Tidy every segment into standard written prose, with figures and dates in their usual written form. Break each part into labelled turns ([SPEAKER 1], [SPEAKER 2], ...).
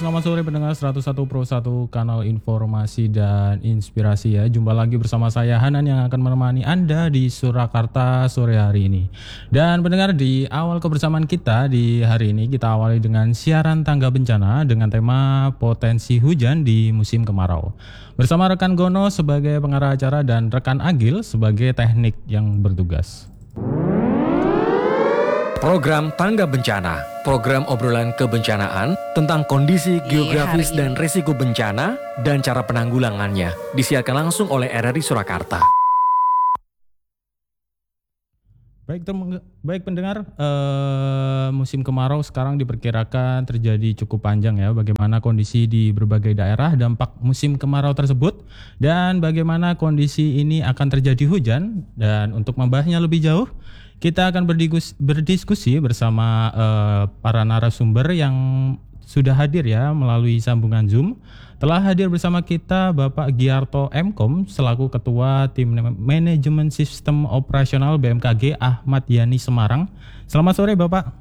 [SPEAKER 1] selamat sore pendengar 101 Pro 1 kanal informasi dan inspirasi ya. Jumpa lagi bersama saya Hanan yang akan menemani Anda di Surakarta sore hari ini. Dan pendengar, di awal kebersamaan kita di hari ini kita awali dengan siaran tangga bencana dengan tema potensi hujan di musim kemarau. Bersama rekan Gono sebagai pengarah acara dan rekan Agil sebagai teknik yang bertugas.
[SPEAKER 2] Program Tangga Bencana, program obrolan kebencanaan tentang kondisi geografis dan risiko bencana dan cara penanggulangannya, disiarkan langsung oleh RRI Surakarta.
[SPEAKER 1] Baik pendengar, musim kemarau sekarang diperkirakan terjadi cukup panjang ya. Bagaimana kondisi di berbagai daerah dampak musim kemarau tersebut dan bagaimana kondisi ini akan terjadi hujan. Dan untuk membahasnya lebih jauh, kita akan berdiskusi bersama para narasumber yang sudah hadir ya melalui sambungan Zoom. Telah hadir bersama kita Bapak Giarto Mkom selaku Ketua Tim Manajemen Sistem Operasional BMKG Ahmad Yani Semarang. Selamat sore Bapak.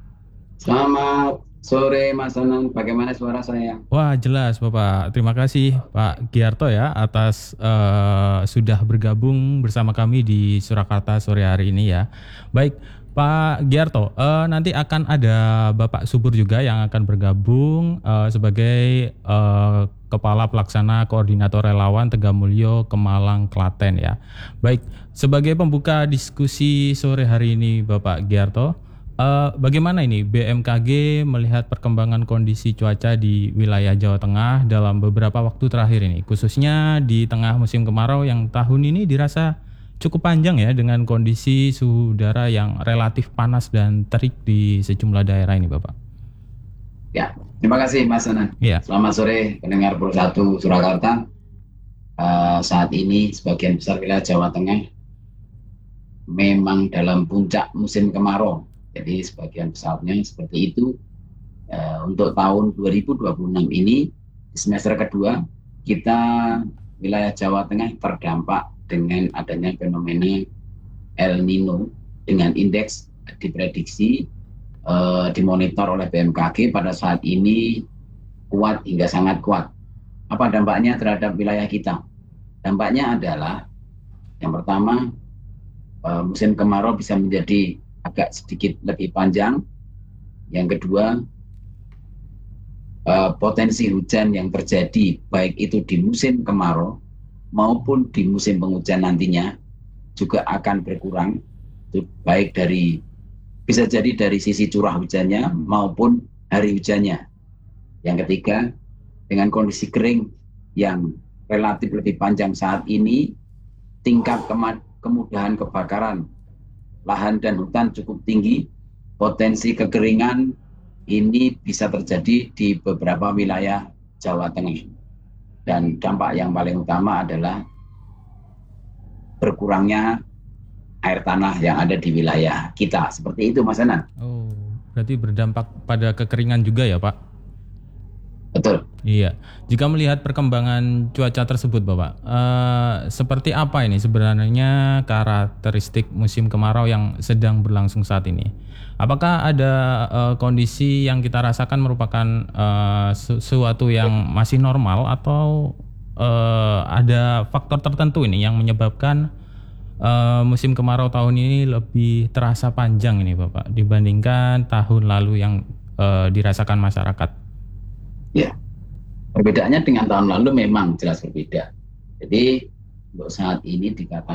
[SPEAKER 3] Selamat sore Mas Hanan, bagaimana suara saya?
[SPEAKER 1] Wah, jelas Bapak. Terima kasih Pak Giarto ya atas sudah bergabung bersama kami di Surakarta sore hari ini ya. Baik Pak Giarto, nanti akan ada Bapak Subur juga yang akan bergabung sebagai Kepala Pelaksana Koordinator Relawan Tegamulyo Kemalang Klaten ya. Baik, sebagai pembuka diskusi sore hari ini Bapak Giarto, bagaimana ini BMKG melihat perkembangan kondisi cuaca di wilayah Jawa Tengah dalam beberapa waktu terakhir ini, khususnya di tengah musim kemarau yang tahun ini dirasa cukup panjang ya dengan kondisi suhu udara yang relatif panas dan terik di sejumlah daerah ini Bapak.
[SPEAKER 3] Ya, terima kasih Mas Hanan.
[SPEAKER 1] Ya.
[SPEAKER 3] Selamat sore pendengar Pro 1 Surakarta. Saat ini sebagian besar wilayah Jawa Tengah memang dalam puncak musim kemarau. Jadi sebagian besarnya seperti itu. Untuk tahun 2026 ini di semester kedua kita wilayah Jawa Tengah terdampak dengan adanya fenomena El Nino dengan indeks diprediksi dimonitor oleh BMKG pada saat ini kuat hingga sangat kuat. Apa dampaknya terhadap wilayah kita? Dampaknya adalah yang pertama, musim kemarau bisa menjadi agak sedikit lebih panjang. Yang kedua, potensi hujan yang terjadi baik itu di musim kemarau maupun di musim penghujan nantinya juga akan berkurang, baik dari bisa jadi dari sisi curah hujannya maupun hari hujannya. Yang ketiga, dengan kondisi kering yang relatif lebih panjang saat ini, tingkat kemudahan kebakaran lahan dan hutan cukup tinggi, potensi kekeringan ini bisa terjadi di beberapa wilayah Jawa Tengah. Dan dampak yang paling utama adalah berkurangnya air tanah yang ada di wilayah kita. Seperti itu Mas Hanan.
[SPEAKER 1] Oh, berarti berdampak pada kekeringan juga ya Pak?
[SPEAKER 3] Betul.
[SPEAKER 1] Iya. Jika melihat perkembangan cuaca tersebut Bapak, seperti apa ini sebenarnya karakteristik musim kemarau yang sedang berlangsung saat ini? Apakah ada kondisi yang kita rasakan merupakan sesuatu yang masih normal atau ada faktor tertentu ini yang menyebabkan musim kemarau tahun ini lebih terasa panjang ini Bapak dibandingkan tahun lalu yang dirasakan masyarakat?
[SPEAKER 3] Ya, perbedaannya dengan tahun lalu memang jelas berbeda. Jadi untuk saat ini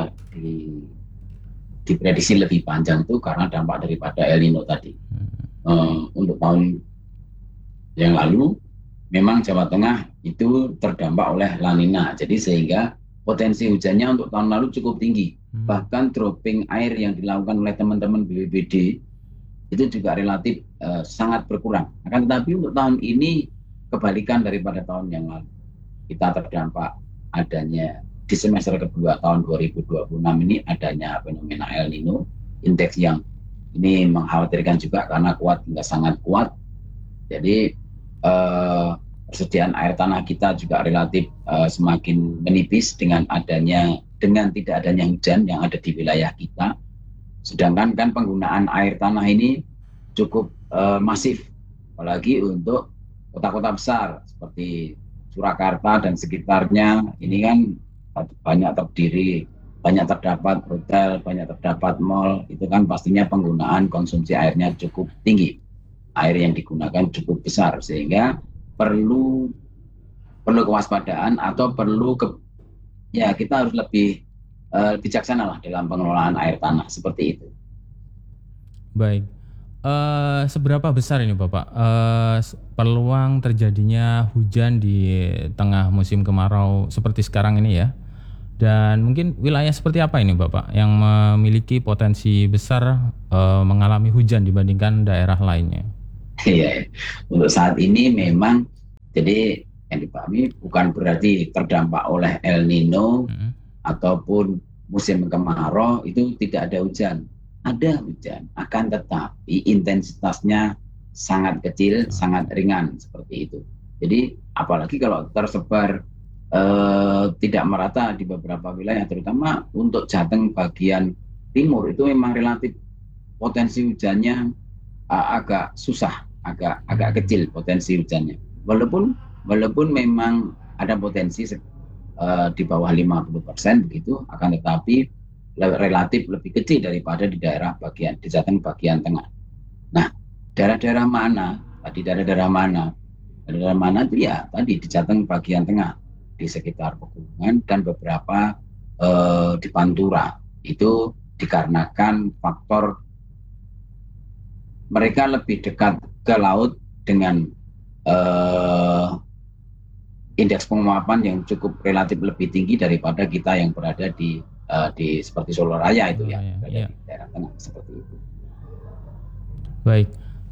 [SPEAKER 3] diprediksi lebih panjang itu karena dampak daripada El Nino tadi. Untuk tahun yang lalu memang Jawa Tengah itu terdampak oleh La Nina, jadi sehingga potensi hujannya untuk tahun lalu cukup tinggi. Bahkan dropping air yang dilakukan oleh teman-teman BPBD itu juga relatif sangat berkurang. Akan tetapi untuk tahun ini kebalikan daripada tahun yang lalu. Kita terdampak adanya di semester kedua tahun 2026 ini adanya fenomena El Nino, indeks yang ini mengkhawatirkan juga karena kuat hingga sangat kuat. Jadi persediaan air tanah kita juga relatif semakin menipis dengan tidak adanya hujan yang ada di wilayah kita. Sedangkan kan penggunaan air tanah ini cukup masif, apalagi untuk kota-kota besar seperti Surakarta dan sekitarnya ini kan banyak terdiri, banyak terdapat hotel, banyak terdapat mall, itu kan pastinya penggunaan konsumsi airnya cukup tinggi. Air yang digunakan cukup besar sehingga perlu kewaspadaan atau ya kita harus lebih bijaksana lah dalam pengelolaan air tanah seperti itu.
[SPEAKER 1] Baik. Seberapa besar ini Bapak peluang terjadinya hujan di tengah musim kemarau seperti sekarang ini ya? Dan mungkin wilayah seperti apa ini Bapak yang memiliki potensi besar mengalami hujan dibandingkan daerah lainnya?
[SPEAKER 3] Iya, untuk saat ini memang jadi yang dipahami bukan berarti terdampak oleh El Nino ataupun musim kemarau itu tidak ada hujan. Ada hujan, akan tetapi intensitasnya sangat kecil, sangat ringan seperti itu. Jadi apalagi kalau tersebar tidak merata di beberapa wilayah, terutama untuk Jateng bagian timur itu memang relatif potensi hujannya agak susah, agak kecil potensi hujannya. Walaupun memang ada potensi di bawah 50% begitu, akan tetapi relatif lebih kecil daripada di daerah di Jateng bagian tengah. Nah, daerah-daerah mana? Daerah-daerah mana itu ya tadi di Jateng bagian tengah, di sekitar Pegunungan dan beberapa di Pantura. Itu dikarenakan faktor mereka lebih dekat ke laut dengan indeks penguapan yang cukup relatif lebih tinggi daripada kita yang berada di seperti Soloraya itu ya, berada di daerah tengah seperti itu.
[SPEAKER 1] Baik,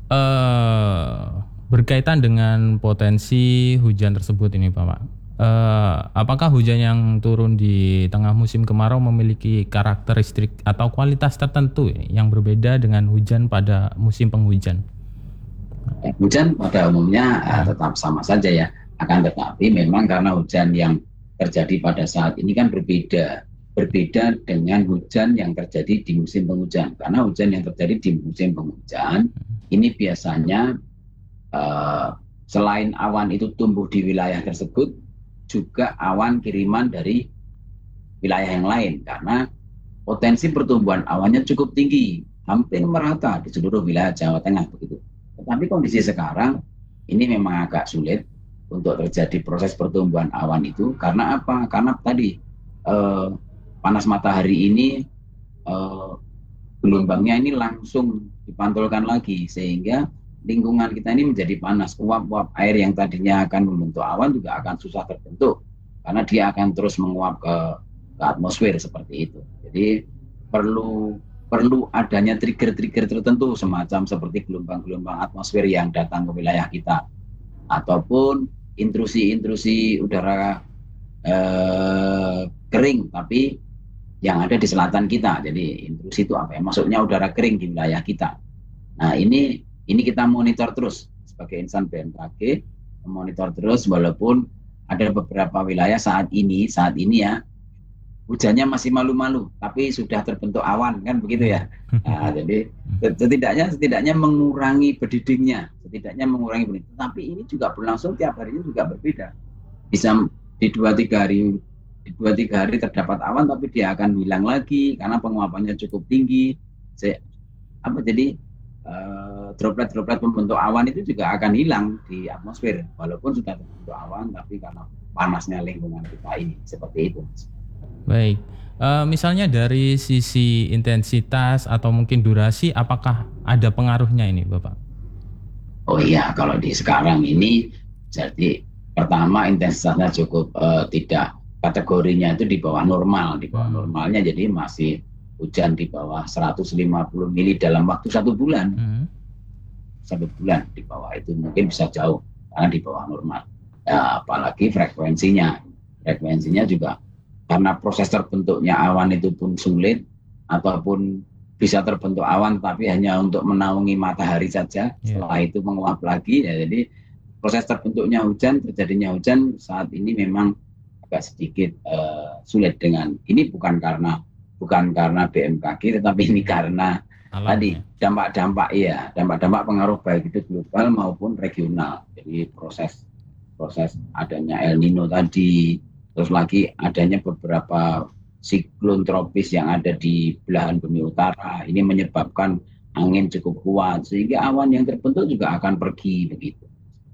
[SPEAKER 1] berkaitan dengan potensi hujan tersebut ini Bapak, apakah hujan yang turun di tengah musim kemarau memiliki karakteristik atau kualitas tertentu yang berbeda dengan hujan pada musim penghujan?
[SPEAKER 3] Hujan pada umumnya tetap sama saja ya, akan tetapi memang karena hujan yang terjadi pada saat ini kan berbeda dengan hujan yang terjadi di musim penghujan. Karena hujan yang terjadi di musim penghujan ini biasanya selain awan itu tumbuh di wilayah tersebut, juga awan kiriman dari wilayah yang lain, karena potensi pertumbuhan awannya cukup tinggi, hampir merata di seluruh wilayah Jawa Tengah begitu. Tetapi kondisi sekarang ini memang agak sulit untuk terjadi proses pertumbuhan awan itu. Karena apa? Karena tadi panas matahari ini gelombangnya ini langsung dipantulkan lagi, sehingga lingkungan kita ini menjadi panas. Uap-uap air yang tadinya akan membentuk awan juga akan susah terbentuk, karena dia akan terus menguap ke atmosfer seperti itu. Jadi perlu adanya trigger-trigger tertentu, semacam seperti gelombang-gelombang atmosfer yang datang ke wilayah kita, ataupun intrusi udara kering tapi yang ada di selatan kita. Jadi intrusi itu apa ya? Maksudnya udara kering di wilayah kita. Nah, ini kita monitor terus sebagai insan BMKG, memonitor terus, walaupun ada beberapa wilayah saat ini ya hujannya masih malu-malu, tapi sudah terbentuk awan kan begitu ya. Nah, jadi setidaknya mengurangi berdidingnya, Tapi ini juga berlangsung tiap harinya juga berbeda. Bisa di 2-3 hari terdapat awan, tapi dia akan hilang lagi karena penguapannya cukup tinggi. Jadi droplet-droplet pembentuk awan itu juga akan hilang di atmosfer, walaupun sudah terbentuk awan, tapi karena panasnya lingkungan kita ini seperti itu.
[SPEAKER 1] Baik, misalnya dari sisi intensitas atau mungkin durasi, apakah ada pengaruhnya ini Bapak?
[SPEAKER 3] Oh iya, kalau di sekarang ini, jadi pertama intensitasnya cukup tidak, kategorinya itu di bawah normal, normalnya, jadi masih hujan di bawah 150 mili dalam waktu 1 bulan. 1 bulan di bawah itu mungkin bisa jauh, karena di bawah normal. Ya, apalagi frekuensinya juga, karena proses terbentuknya awan itu pun sulit, ataupun bisa terbentuk awan tapi hanya untuk menaungi matahari saja, setelah itu menguap lagi ya. Jadi proses terbentuknya terjadinya hujan saat ini memang agak sedikit sulit. Dengan ini bukan karena BMKG, tetapi ini karena
[SPEAKER 1] alam
[SPEAKER 3] tadi
[SPEAKER 1] ya.
[SPEAKER 3] dampak-dampak pengaruh baik itu global maupun regional. Jadi proses adanya El Nino tadi, terus lagi adanya beberapa siklon tropis yang ada di belahan bumi utara, ini menyebabkan angin cukup kuat sehingga awan yang terbentuk juga akan pergi begitu.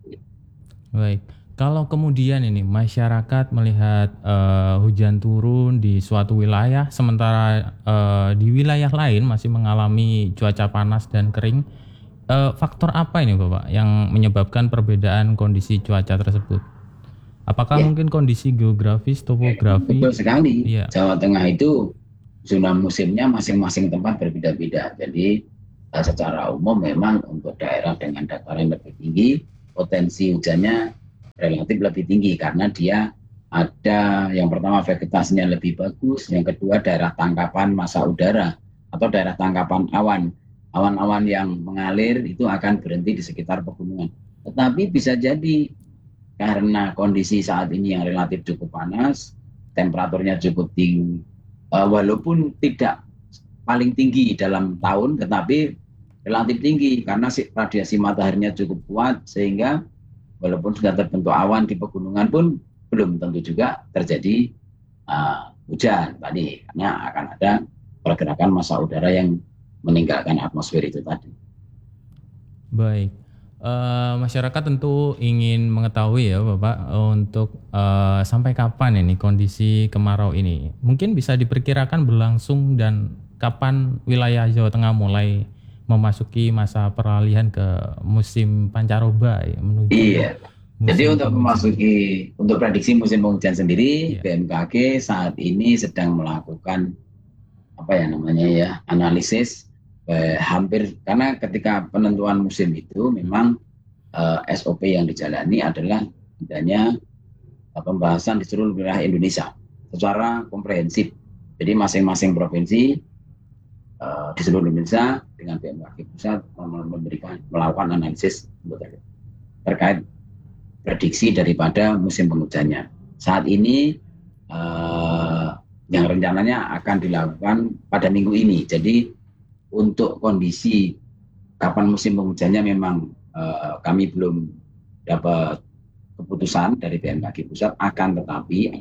[SPEAKER 1] Baik. Kalau kemudian ini masyarakat melihat hujan turun di suatu wilayah, sementara di wilayah lain masih mengalami cuaca panas dan kering, faktor apa ini Bapak yang menyebabkan perbedaan kondisi cuaca tersebut? Apakah
[SPEAKER 3] Ya,
[SPEAKER 1] mungkin kondisi geografis, topografi?
[SPEAKER 3] betul sekali.
[SPEAKER 1] Iya,
[SPEAKER 3] Jawa Tengah itu zona musimnya masing-masing tempat berbeda-beda. Jadi secara umum memang untuk daerah dengan dataran lebih tinggi, potensi hujannya relatif lebih tinggi karena dia ada yang pertama vegetasinya lebih bagus, yang kedua daerah tangkapan massa udara atau daerah tangkapan awan. Awan-awan yang mengalir itu akan berhenti di sekitar pegunungan. Tetapi bisa jadi karena kondisi saat ini yang relatif cukup panas, temperaturnya cukup tinggi, walaupun tidak paling tinggi dalam tahun, tetapi relatif tinggi karena radiasi mataharinya cukup kuat sehingga walaupun sudah terbentuk awan di pegunungan pun belum tentu juga terjadi hujan tadi karena akan ada pergerakan massa udara yang meninggalkan atmosfer itu tadi.
[SPEAKER 1] baik. Masyarakat tentu ingin mengetahui ya Bapak untuk sampai kapan ini kondisi kemarau ini. Mungkin bisa diperkirakan berlangsung dan kapan wilayah Jawa Tengah mulai memasuki masa peralihan ke musim pancaroba ya, menuju
[SPEAKER 3] Iya. Jadi
[SPEAKER 1] musim
[SPEAKER 3] untuk
[SPEAKER 1] penghujan.
[SPEAKER 3] untuk prediksi musim penghujan sendiri,
[SPEAKER 1] Iya.
[SPEAKER 3] BMKG saat ini sedang melakukan apa ya namanya ya analisis hampir karena ketika penentuan musim itu memang SOP yang dijalani adalah adanya pembahasan di seluruh wilayah Indonesia secara komprehensif. Jadi masing-masing provinsi di seluruh Indonesia dengan BMKG pusat melakukan analisis terkait prediksi daripada musim penghujannya. Saat ini yang rencananya akan dilakukan pada minggu ini. Jadi untuk kondisi kapan musim penghujannya memang kami belum dapat keputusan dari BMKG pusat, akan tetapi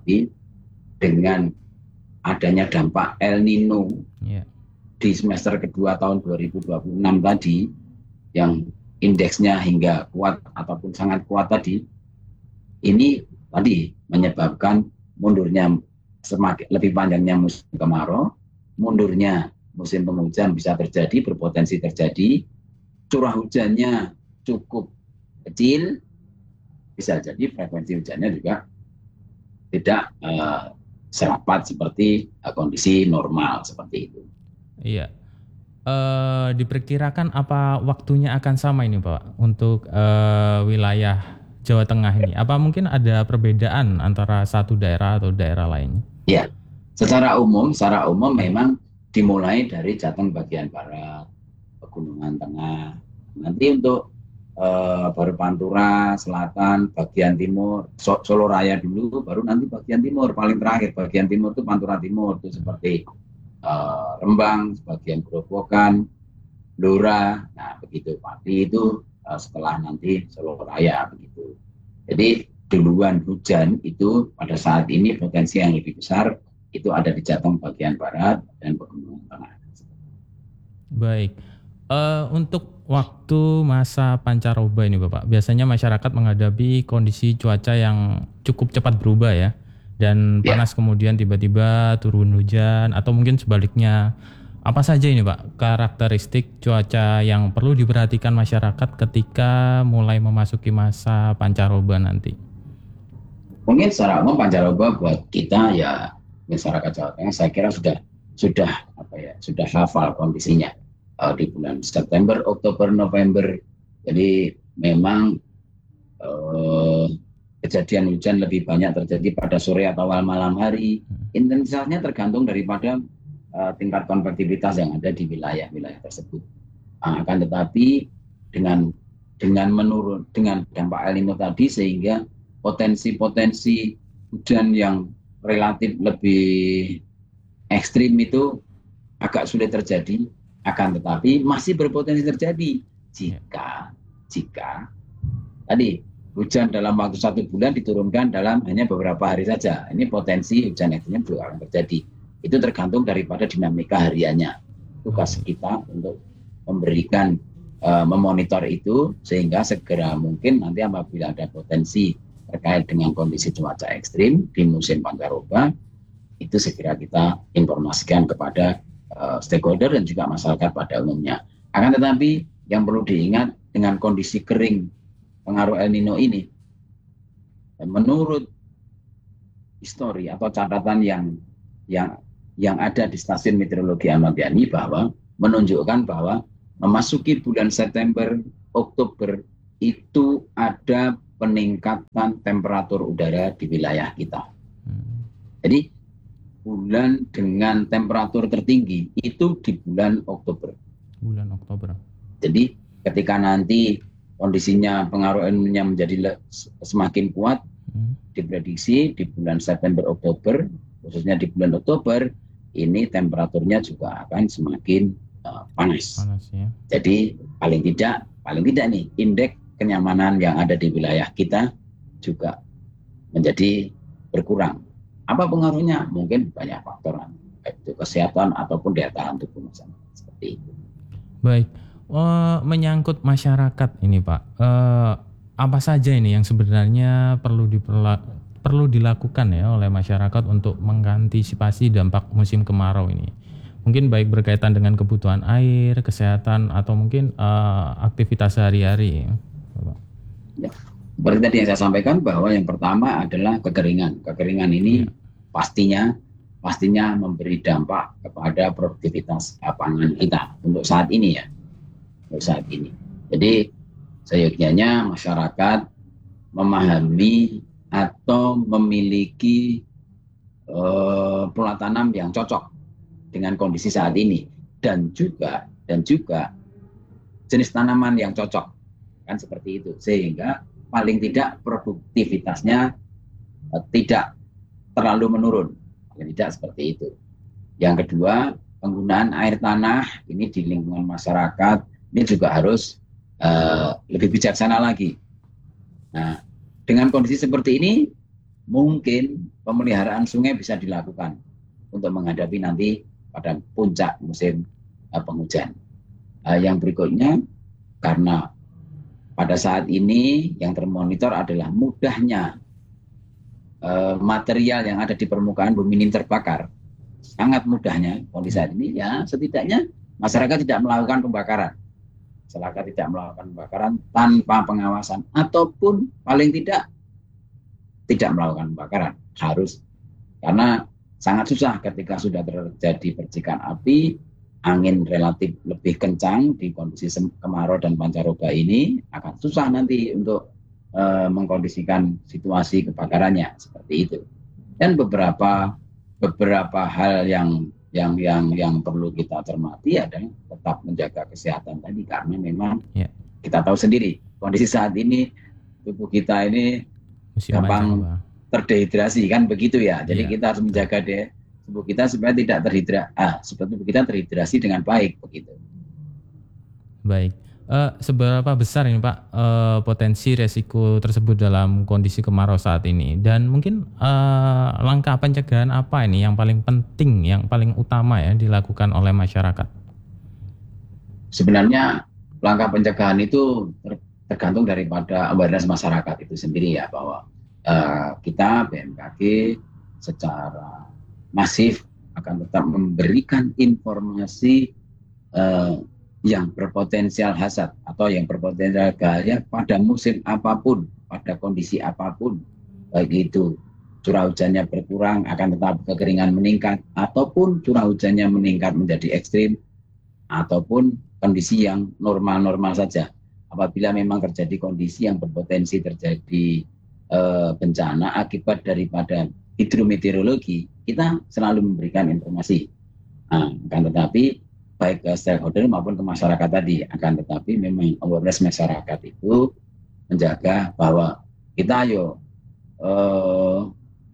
[SPEAKER 3] dengan adanya dampak El Nino di semester kedua tahun 2026 tadi yang indeksnya hingga kuat ataupun sangat kuat tadi, ini tadi menyebabkan mundurnya semakin lebih panjangnya musim kemarau, mundurnya musim penghujan bisa terjadi, berpotensi terjadi, curah hujannya cukup kecil, bisa jadi frekuensi hujannya juga tidak serapat seperti kondisi normal seperti itu.
[SPEAKER 1] Iya. Diperkirakan apa waktunya akan sama ini Pak untuk wilayah Jawa Tengah ini? Apa mungkin ada perbedaan antara satu daerah atau daerah lainnya?
[SPEAKER 3] Ya, secara umum memang dimulai dari Jateng bagian barat, Pegunungan Tengah. Nanti untuk baru Pantura Selatan, bagian timur, Solo Raya dulu, baru nanti bagian timur, paling terakhir bagian timur itu Pantura Timur, itu seperti Rembang, sebagian Grobogan, Blora, nah begitu. Pati itu setelah nanti Solo Raya begitu. Jadi duluan hujan itu pada saat ini potensi yang lebih besar itu ada di Jateng bagian barat dan Pegunungan Tengah.
[SPEAKER 1] Baik. Untuk waktu masa pancaroba ini Bapak, biasanya masyarakat menghadapi kondisi cuaca yang cukup cepat berubah ya. Dan panas kemudian tiba-tiba turun hujan atau mungkin sebaliknya. Apa saja ini Pak karakteristik cuaca yang perlu diperhatikan masyarakat ketika mulai memasuki masa pancaroba nanti?
[SPEAKER 3] Mungkin secara umum pancaroba buat kita ya masyarakat Jawa Tengah saya kira sudah hafal kondisinya di bulan September, Oktober, November. Jadi memang kejadian hujan lebih banyak terjadi pada sore atau malam hari. Intensitasnya tergantung daripada tingkat konvektivitas yang ada di wilayah-wilayah tersebut. Akan tetapi dengan dampak El Nino tadi sehingga potensi hujan yang relatif lebih ekstrim itu agak sulit terjadi Akan tetapi masih berpotensi terjadi jika tadi hujan dalam waktu 1 bulan diturunkan dalam hanya beberapa hari saja. Ini potensi hujan ekstrim juga akan terjadi. Itu tergantung daripada dinamika hariannya. Tugas kita untuk memberikan memonitor itu sehingga segera mungkin nanti apabila ada potensi terkait dengan kondisi cuaca ekstrim di musim pancaroba, itu segera kita informasikan kepada stakeholder dan juga masyarakat pada umumnya. Akan tetapi yang perlu diingat dengan kondisi kering pengaruh El Nino ini, menurut histori atau catatan yang ada di stasiun meteorologi Ahmad Yani bahwa menunjukkan bahwa memasuki bulan September, Oktober itu ada peningkatan temperatur udara di wilayah kita. Jadi bulan dengan temperatur tertinggi itu di bulan Oktober.
[SPEAKER 1] Bulan Oktober.
[SPEAKER 3] Jadi ketika nanti kondisinya pengaruh El Nino menjadi semakin kuat, diprediksi di bulan September, Oktober, khususnya di bulan Oktober, ini temperaturnya juga akan semakin panas. Ya. Jadi paling tidak nih indeks kenyamanan yang ada di wilayah kita juga menjadi berkurang. Apa pengaruhnya? Mungkin banyak faktor, baik itu kesehatan ataupun daya tahan tubuh misalnya, seperti itu.
[SPEAKER 1] Baik, menyangkut masyarakat ini Pak, apa saja ini yang sebenarnya perlu dilakukan ya oleh masyarakat untuk mengantisipasi dampak musim kemarau ini? Mungkin baik berkaitan dengan kebutuhan air, kesehatan, atau mungkin aktivitas sehari-hari.
[SPEAKER 3] Ya, seperti tadi yang saya sampaikan bahwa yang pertama adalah kekeringan. Kekeringan ini pastinya memberi dampak kepada produktivitas pangan kita untuk saat ini ya. Untuk saat ini. Jadi seyogyanya masyarakat memahami atau memiliki pola tanam yang cocok dengan kondisi saat ini dan juga jenis tanaman yang cocok, kan seperti itu, sehingga paling tidak produktivitasnya tidak terlalu menurun, paling tidak seperti itu. Yang kedua, penggunaan air tanah ini di lingkungan masyarakat ini juga harus lebih bijaksana lagi. Nah, dengan kondisi seperti ini mungkin pemeliharaan sungai bisa dilakukan untuk menghadapi nanti pada puncak musim penghujan. Yang berikutnya, karena pada saat ini yang termonitor adalah mudahnya material yang ada di permukaan bumi ini terbakar, sangat mudahnya kondisi saat ini ya, setidaknya masyarakat tidak melakukan pembakaran. Masyarakat tidak melakukan pembakaran tanpa pengawasan ataupun paling tidak melakukan pembakaran, harus, karena sangat susah ketika sudah terjadi percikan api, angin relatif lebih kencang di kondisi kemarau dan pancaroba ini, akan susah nanti untuk mengkondisikan situasi kebakarannya seperti itu. Dan beberapa hal yang perlu kita cermati adalah tetap menjaga kesehatan tadi, karena memang kita tahu sendiri kondisi saat ini tubuh kita ini gampang terdehidrasi, kan begitu ya. Jadi kita harus menjaga tubuh kita supaya tidak tubuh kita terhidrasi dengan baik, begitu.
[SPEAKER 1] Baik. Seberapa besar ini Pak potensi resiko tersebut dalam kondisi kemarau saat ini, dan mungkin langkah pencegahan apa ini yang paling penting, yang paling utama ya dilakukan oleh masyarakat?
[SPEAKER 3] Sebenarnya langkah pencegahan itu tergantung daripada awareness masyarakat itu sendiri ya, bahwa kita BMKG secara masif akan tetap memberikan informasi yang berpotensial hazard atau yang berpotensial bahaya pada musim apapun, pada kondisi apapun, baik itu curah hujannya berkurang akan tetap kekeringan meningkat, ataupun curah hujannya meningkat menjadi ekstrim, ataupun kondisi yang normal-normal saja. Apabila memang terjadi kondisi yang berpotensi terjadi bencana akibat daripada hidrometeorologi, kita selalu memberikan informasi. Akan tetapi baik ke stakeholder maupun ke masyarakat tadi, akan tetapi memang awareness masyarakat itu menjaga bahwa kita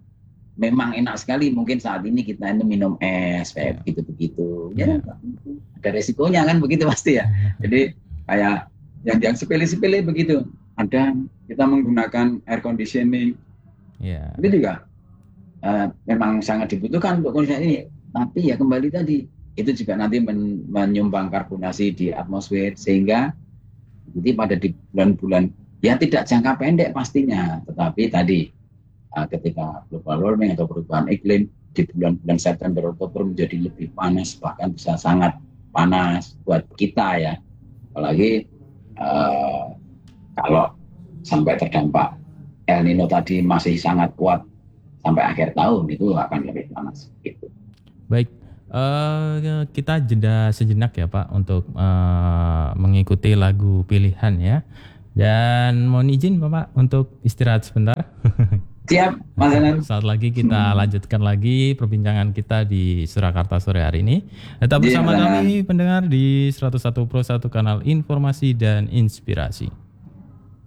[SPEAKER 3] memang enak sekali mungkin saat ini kita ini minum es kayak begitu-begitu ya, ada resikonya kan begitu pasti ya. Jadi kayak yang sepele-sepele begitu. Ada kita menggunakan air conditioning, itu juga memang sangat dibutuhkan untuk kondisi ini. Tapi ya kembali tadi, itu juga nanti menyumbang karbonasi di atmosfer, sehingga nanti pada di bulan-bulan ya tidak jangka pendek pastinya, tetapi tadi ketika global warming atau perubahan iklim di bulan-bulan September Oktober menjadi lebih panas, bahkan bisa sangat panas buat kita ya, apalagi kalau sampai terdampak El Nino tadi masih sangat kuat sampai akhir tahun, itu akan lebih panas gitu.
[SPEAKER 1] Baik, kita jeda sejenak ya Pak untuk mengikuti lagu pilihan ya. Dan mohon izin Bapak untuk istirahat sebentar.
[SPEAKER 3] Siap, Mas Anan.
[SPEAKER 1] Saat lagi kita lanjutkan lagi perbincangan kita di Surakarta sore hari ini. Tetap bersama kami pendengar di 101 Pro 1 kanal informasi dan inspirasi.